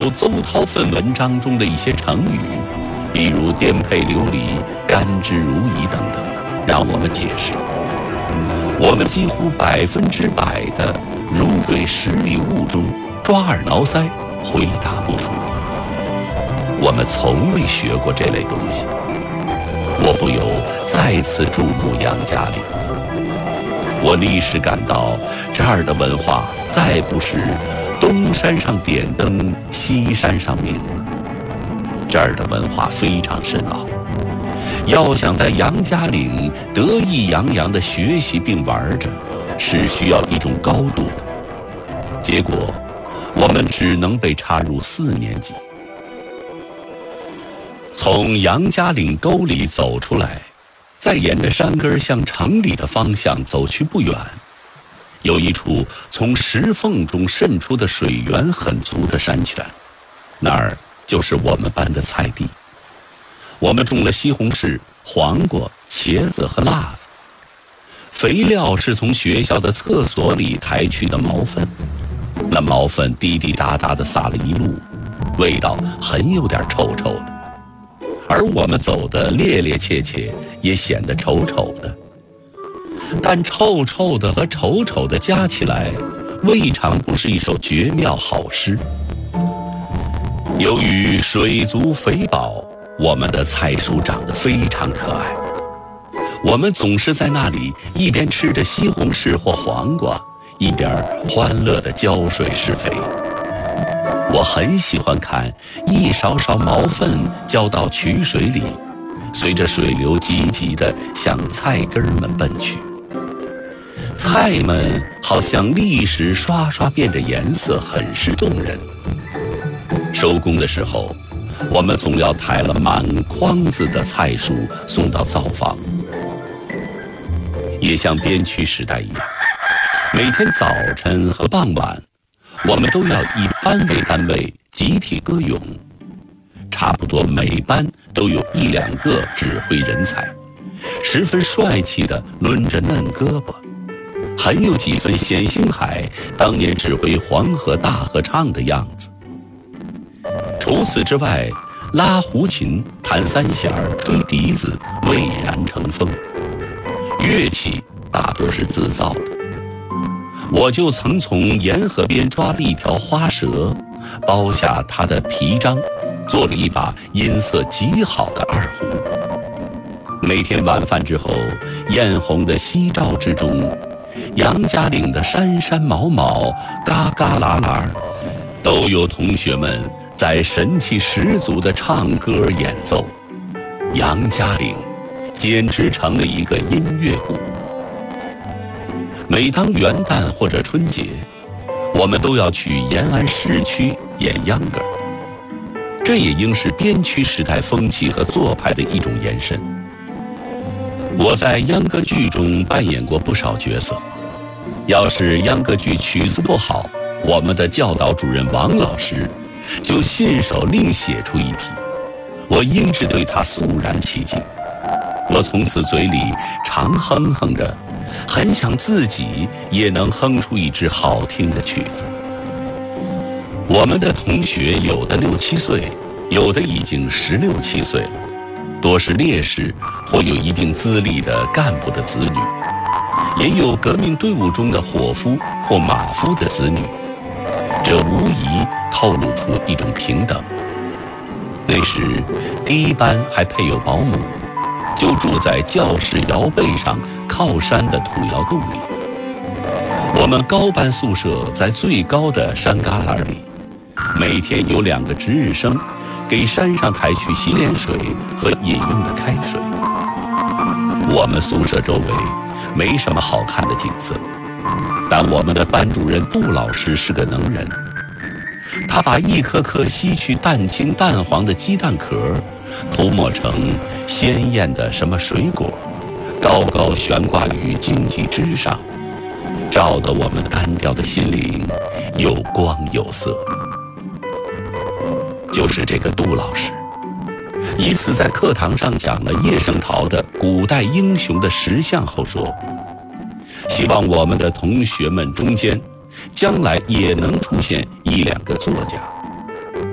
有邹韬奋文章中的一些成语，比如颠沛流离、甘之如饴等等，让我们解释。我们几乎100%的如坠十里雾中，抓耳挠腮，回答不出。我们从未学过这类东西，我不由再次注目杨家岭。我立时感到这儿的文化再不是东山上点灯，西山上明。这儿的文化非常深奥，要想在杨家岭得意洋洋地学习并玩着，是需要一种高度的。结果，我们只能被插入4年级。从杨家岭沟里走出来，再沿着山根向城里的方向走去不远，有一处从石缝中渗出的水源很足的山泉，那儿就是我们班的菜地。我们种了西红柿、黄瓜、茄子和辣子，肥料是从学校的厕所里抬去的毛粪，那毛粪滴滴答答地撒了一路，味道很有点臭臭的。而我们走得趔趔趄趄，也显得丑丑的。但臭臭的和丑丑的加起来，未尝不是一首绝妙好诗。由于水足肥饱，我们的菜蔬长得非常可爱。我们总是在那里一边吃着西红柿或黄瓜，一边欢乐地浇水施肥。我很喜欢看一勺勺毛粪浇到渠水里，随着水流急急地向菜根们奔去。菜们好像砾石刷刷变着颜色，很是动人。收工的时候，我们总要抬了满筐子的菜蔬送到灶房。也像边区时代一样，每天早晨和傍晚，我们都要以班为单位集体歌咏，差不多每班都有1、2个指挥人才，十分帅气地抡着嫩胳膊，很有几分冼星海当年指挥黄河大合唱的样子。除此之外，拉胡琴、弹三弦、吹笛子蔚然成风，乐器大多是自造的。我就曾从沿河边抓了一条花蛇，剥下它的皮张，做了一把音色极好的二胡。每天晚饭之后，艳红的夕照之中，杨家岭的山山毛毛、嘎嘎啦啦，都有同学们在神气十足地唱歌演奏。杨家岭简直成了一个音乐谷。每当元旦或者春节，我们都要去延安市区演秧歌，这也应是边区时代风气和做派的一种延伸。我在秧歌剧中扮演过不少角色，要是秧歌剧曲子不好，我们的教导主任王老师就信手另写出一批，我因之对他肃然起敬。我从此嘴里常哼哼着，很想自己也能哼出一支好听的曲子。我们的同学有的6、7岁，有的已经16、17岁了，多是烈士或有一定资历的干部的子女，也有革命队伍中的伙夫或马夫的子女，这无疑透露出一种平等。那时第1班还配有保姆，就住在教室摇背上靠山的土窑洞里。我们高班宿舍在最高的山旮旯里，每天有2个值日生给山上抬去洗脸水和饮用的开水。我们宿舍周围没什么好看的景色，但我们的班主任杜老师是个能人，他把一颗颗吸去淡青淡黄的鸡蛋壳涂抹成鲜艳的什么水果，高高悬挂于荆棘枝上，照得我们单调的心灵有光有色。就是这个杜老师，一次在课堂上讲了叶圣陶的古代英雄的10项后说，希望我们的同学们中间将来也能出现1、2个作家。